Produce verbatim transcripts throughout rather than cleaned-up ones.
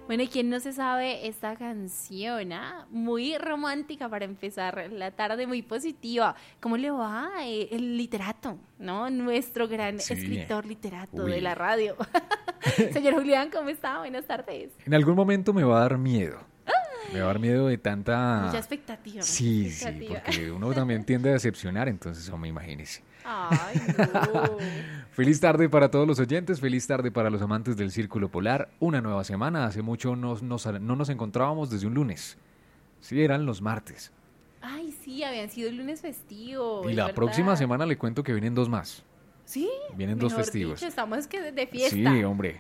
Bueno, ¿y quién no se sabe esta canción? ¿Ah? Muy romántica para empezar la tarde, muy positiva. ¿Cómo le va eh, el literato, ¿no? Nuestro gran Sí. escritor literato Uy. de la radio. Señor Julián, ¿cómo está? Buenas tardes. En algún momento me va a dar miedo. Me va a dar miedo de tanta... Mucha expectativa. mucha Sí, sí, expectativa. porque uno también tiende a decepcionar, entonces, hombre, imagínese. Ay, no. Feliz tarde para todos los oyentes, feliz tarde para los amantes del Círculo Polar. Una nueva semana, hace mucho nos, nos- no nos encontrábamos desde un lunes. Sí, eran los martes. Ay, sí, habían sido el lunes festivo. Y es la verdad. próxima semana le cuento que vienen dos más. Sí. Vienen dos Mejor festivos. dicho, estamos que de fiesta. Sí, hombre.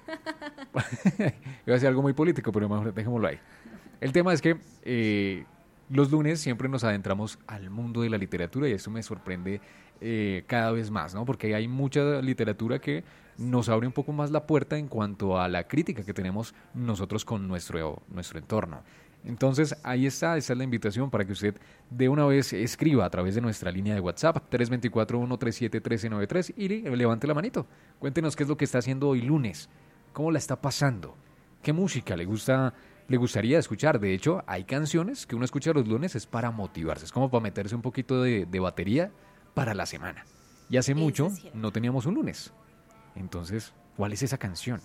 Iba a decir algo muy político, pero mejor dejémoslo ahí. El tema es que eh, los lunes siempre nos adentramos al mundo de la literatura y esto me sorprende eh, cada vez más, ¿no? Porque hay mucha literatura que nos abre un poco más la puerta en cuanto a la crítica que tenemos nosotros con nuestro, nuestro entorno. Entonces, ahí está, esa es la invitación para que usted de una vez escriba a través de nuestra línea de WhatsApp tres dos cuatro, uno tres siete, uno tres nueve tres y levante la manito. Cuéntenos qué es lo que está haciendo hoy lunes, cómo la está pasando, qué música le gusta, le gustaría escuchar. De hecho, hay canciones que uno escucha los lunes es para motivarse, es como para meterse un poquito de, de batería para la semana. Y hace Eso mucho es cierto. no teníamos un lunes. Entonces, ¿cuál es esa canción?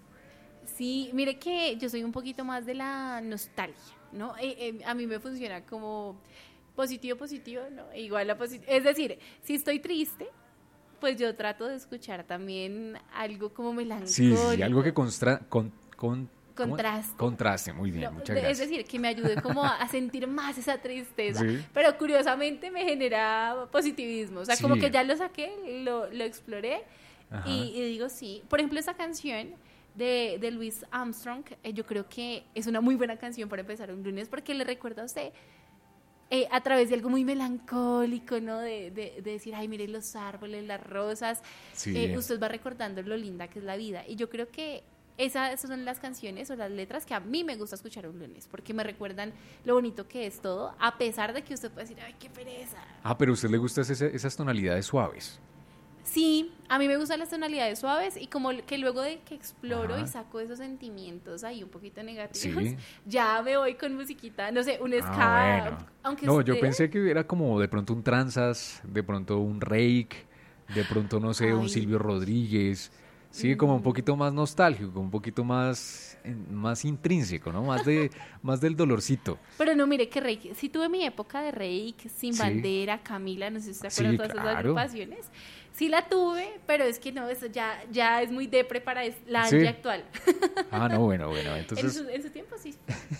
Sí, mire que yo soy un poquito más de la nostalgia, ¿no? Eh, eh, a mí me funciona como positivo, positivo, ¿no? E igual a positivo. Es decir, si estoy triste, pues yo trato de escuchar también algo como melancólico. Sí, sí, algo que constra, con, con, ¿cómo? Contraste. Contraste, muy bien, No, muchas de- gracias. Es decir, que me ayude como a, a sentir más esa tristeza. Sí. Pero curiosamente me genera positivismo. O sea, como Sí. que ya lo saqué, lo, lo exploré Ajá. y, y digo sí. Por ejemplo, esa canción de, de Louis Armstrong, eh, yo creo que es una muy buena canción para empezar un lunes porque le recuerda a usted eh, a través de algo muy melancólico, ¿no? De, de, de decir, ay, mire los árboles, las rosas. Sí. Eh, usted va recordando lo linda que es la vida. Y yo creo que esa, esas son las canciones o las letras que a mí me gusta escuchar un lunes, porque me recuerdan lo bonito que es todo, a pesar de que usted puede decir, ay, qué pereza. Ah, pero a usted le gustan ese- esas tonalidades suaves. Sí, a mí me gustan las tonalidades suaves y como que luego de que exploro Ajá. y saco esos sentimientos ahí un poquito negativos, Sí. ya me voy con musiquita, no sé, un ska, Ah, bueno. aunque No, yo usted- pensé que era como de pronto un tranzas, de pronto un rake, de pronto, no sé, un Ay. Silvio Rodríguez. Sí, como un poquito más nostálgico, un poquito más, eh, más intrínseco, ¿no? Más de, más del dolorcito. Pero no, mire que Reik, sí tuve mi época de Reik, Sin Sí. Bandera, Camila, no sé si se Sí, acuerdan de todas esas claro. agrupaciones. Sí la tuve, pero es que no, eso ya, ya es muy depre para es- la Sí. Angie actual. Ah, no, bueno, bueno, En entonces... su, en su tiempo sí.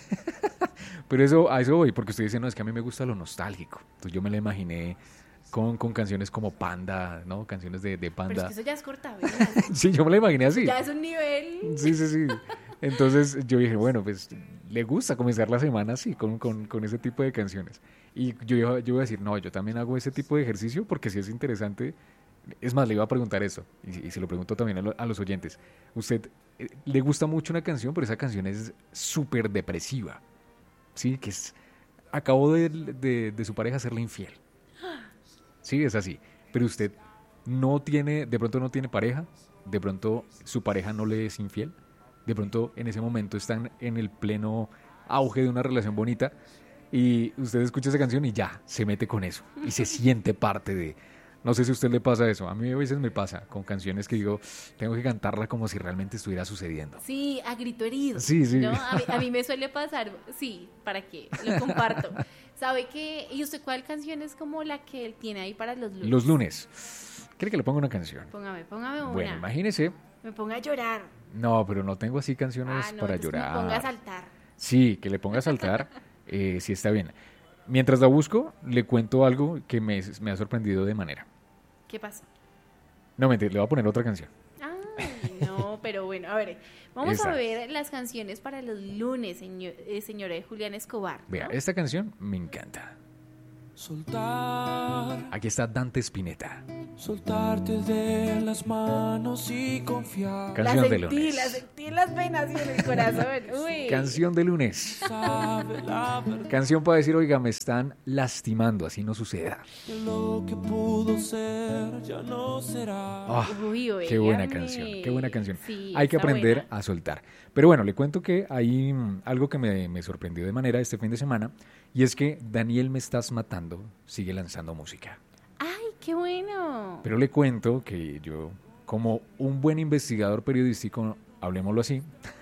Pero eso, a eso voy, porque usted dice, no, es que a mí me gusta lo nostálgico. Entonces yo me la imaginé con, con canciones como Panda, ¿no? Canciones de, de Pero es Panda. que eso ya es corta, Sí, yo me la imaginé así. ya es un nivel. Sí, sí, sí. Entonces yo dije, bueno, pues le gusta comenzar la semana así, con, con, con ese tipo de canciones. Y yo, iba- yo voy a decir, no, yo también hago ese tipo de ejercicio porque sí es interesante. Es más, le iba a preguntar eso, y, y se lo pregunto también a, lo- a los oyentes. ¿Usted eh, le gusta mucho una canción, pero esa canción es súper depresiva? Sí, que es... Acabó de, de, de su pareja serle infiel. Sí, es así. Pero usted no tiene, de pronto no tiene pareja, de pronto su pareja no le es infiel, de pronto en ese momento están en el pleno auge de una relación bonita y usted escucha esa canción y ya, se mete con eso y se siente parte de... No sé si a usted le pasa eso, a mí a veces me pasa con canciones que digo, tengo que cantarla como si realmente estuviera sucediendo. Sí, a grito herido. Sí, sí. ¿no? A, mí, a mí me suele pasar, sí, ¿para qué? Lo comparto. ¿Sabe qué? ¿Y usted cuál canción es como la que él tiene ahí para los lunes? Los lunes. ¿Quiere que le ponga una canción? Póngame, póngame una. Bueno, imagínese. Me ponga a llorar. No, pero no tengo así canciones Ah, no, para entonces llorar. me ponga a saltar. Sí, que le ponga a saltar, eh, sí está bien. Mientras la busco, le cuento algo que me, me ha sorprendido de manera. ¿Qué pasa? No, mentira, le voy a poner otra canción. Ay, no, pero bueno, a ver, vamos Esa. a ver las canciones para los lunes, señor, eh, señora Julián Escobar. ¿no? Vea, esta canción me encanta. Soltar. Aquí está Dante Spinetta. Soltarte de las manos y confiar. Canción la de sentí, lunes. la sentí en las venas y en el corazón. Uy. Canción de lunes. Sabe la verdad Canción para decir, oiga, me están lastimando, así no suceda. que lo que pudo ser ya no será. Ah, Uy, qué buena óigame. canción, qué buena canción. Sí, Hay que está aprender buena. a soltar. Pero bueno, le cuento que hay mm, algo que me, me sorprendió de manera este fin de semana, y es que Daniel Me Estás Matando sigue lanzando música. Ay, qué bueno. Pero le cuento que yo, como un buen investigador periodístico, hablemoslo así,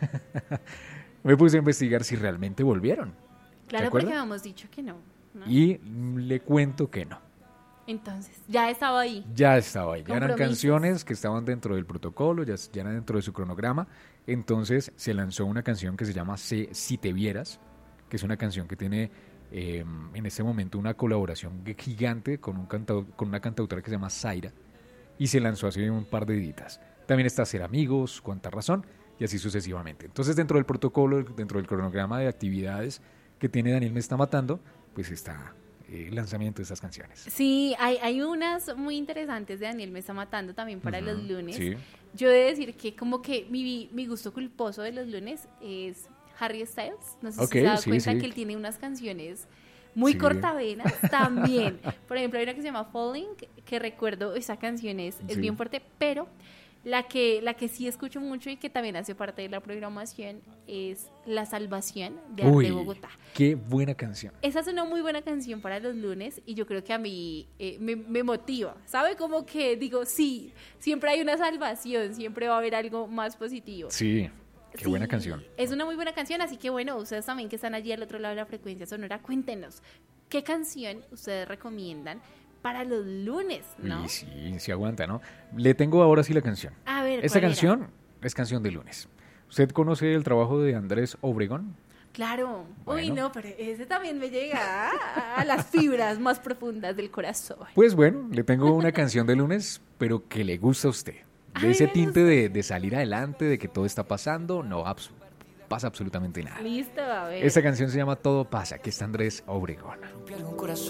me puse a investigar si realmente volvieron. ¿De Claro, acuerdo? porque habíamos dicho que no, ¿no? Y mm, le cuento que no. Entonces, ya estaba ahí. Ya estaba ahí, ya eran Compromisos. canciones que estaban dentro del protocolo, ya, ya eran dentro de su cronograma. Entonces se lanzó una canción que se llama Se- Si Te Vieras, que es una canción que tiene eh, en este momento una colaboración gigante con, un cantau- con una cantautora que se llama Zaira, y se lanzó hace un par de días. También está Ser Amigos, Cuánta Razón, y así sucesivamente. Entonces dentro del protocolo, dentro del cronograma de actividades que tiene Daniel Me Está Matando, pues está eh, el lanzamiento de estas canciones. Sí, hay, hay unas muy interesantes de Daniel Me Está Matando también para Ujú, los lunes. sí. Yo he de decir que como que mi, mi gusto culposo de los lunes es Harry Styles. No sé Ok, si se da sí, cuenta sí. que él tiene unas canciones muy Sí. cortavenas también. Por ejemplo, hay una que se llama Falling, que, que recuerdo, esa canción es, es Sí. bien fuerte, pero la que, la que sí escucho mucho y que también hace parte de la programación es La Salvación de Arte Uy, Bogotá. qué buena canción. Esa es una muy buena canción para los lunes y yo creo que a mí eh, me, me motiva, ¿sabe? Como que digo, sí, siempre hay una salvación, siempre va a haber algo más positivo. Sí, qué Sí, buena canción. Es una muy buena canción, así que bueno, ustedes también que están allí al otro lado de la frecuencia sonora, cuéntenos, ¿qué canción ustedes recomiendan para los lunes, no? Y sí, sí aguanta, ¿no? Le tengo ahora sí la canción. A ver, Esta ¿cuál era? canción es canción de lunes. ¿Usted conoce el trabajo de Andrés Obregón? Claro. Uy, Bueno. no, pero ese también me llega a, a las fibras más profundas del corazón. Pues bueno, le tengo una canción de lunes, pero que le gusta a usted. De Ay, ese me tinte de, de salir adelante, de que todo está pasando, no abs- pasa absolutamente nada. Listo, a ver. Esta canción se llama Todo Pasa, que está Andrés Obregón. Romper un corazón.